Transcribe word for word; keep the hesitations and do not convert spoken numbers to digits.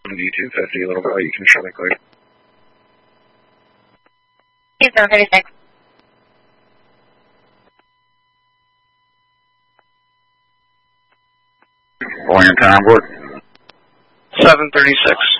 seventy two fifty, a little bit, you can show me clear. seven thirty-six. Going in time, board. seven thirty-six.